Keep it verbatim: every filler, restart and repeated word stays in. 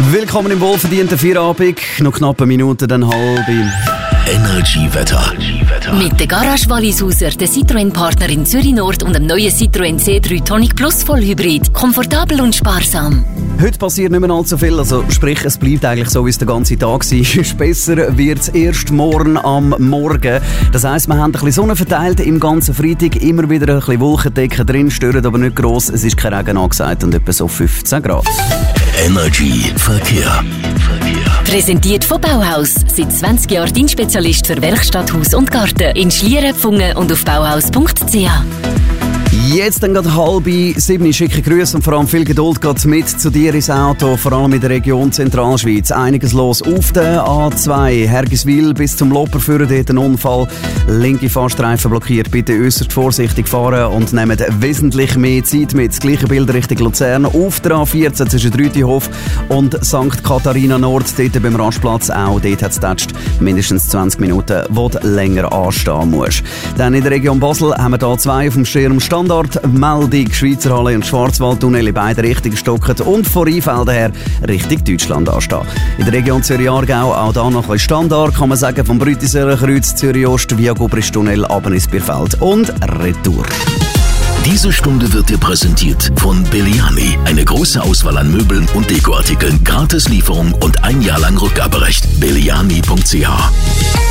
Willkommen im wohlverdienten Feierabend. Noch knapp eine Minute, dann halb. Energy-Wetter. Mit der Garage Wallisauser, der Citroën-Partner in Zürich Nord und dem neuen Citroën C drei Tonic Plus Vollhybrid. Komfortabel und sparsam. Heute passiert nicht mehr allzu viel, also sprich, es bleibt eigentlich so, wie es den ganzen Tag war. Besser wird es erst morgen am Morgen. Das heisst, wir haben ein bisschen Sonne verteilt im ganzen Freitag, immer wieder ein bisschen Wolkendecken drin, stört aber nicht gross, es ist kein Regen angesagt und etwa so fünfzehn Grad. Energy Verkehr. Präsentiert von Bauhaus. Seit zwanzig Jahren dein Spezialist für Werkstatt, Haus und Garten. In Schlieren, Pfungen und auf bauhaus punkt c h. Jetzt dann gerade halb sieben, schicke Grüße und vor allem viel Geduld geht mit zu dir ins Auto, vor allem in der Region Zentralschweiz. Einiges los auf der A zwei, Hergiswil bis zum Loper führen, dort ein Unfall. Linke Fahrstreifen blockiert, bitte äußerst vorsichtig fahren und nehmt wesentlich mehr Zeit mit. Das gleiche Bild Richtung Luzern auf der A vierzehn zwischen Rütihof und Sankt Katharina Nord, dort beim Rastplatz auch. Dort hat es mindestens zwanzig Minuten, wo du länger anstehen musst. Dann in der Region Basel haben wir da zwei auf dem Schirm Standard. Meldung, Schweizer Halle und Schwarzwaldtunnel in beide Richtungen gestockert und von Rheinfelden her Richtung Deutschland anstehen. In der Region Zürich-Aargau auch da noch ein Standard, kann man sagen, vom Brütiseler Kreuz, Zürich-Ost via Gubristunnel ab ins Bierfeld und Retour. Diese Stunde wird dir präsentiert von Belliani. Eine große Auswahl an Möbeln und Dekoartikeln, Gratislieferung und ein Jahr lang Rückgaberecht. belliani punkt c h